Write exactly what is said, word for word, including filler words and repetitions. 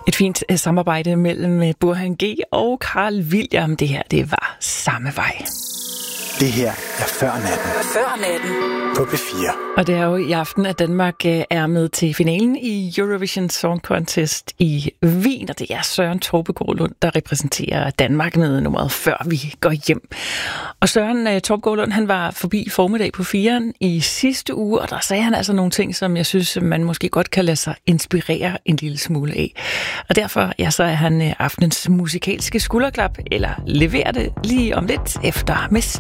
Et fint uh, samarbejde mellem Burhan G og Carl William. Det her, det var samme vej. Det her er Før Natten. Før Natten. På P fire. Og det er jo i aften, at Danmark er med til finalen i Eurovision Song Contest i Wien. Og det er Søren Torpegaard Lund, der repræsenterer Danmark med nummeret Før vi går hjem. Og Søren Torpegaard Lund, han var forbi formiddag på firen i sidste uge, og der sagde han altså nogle ting, som jeg synes, man måske godt kan lade sig inspirere en lille smule af. Og derfor, ja, så er han aftenens musikalske skulderklap, eller leverer det lige om lidt efter med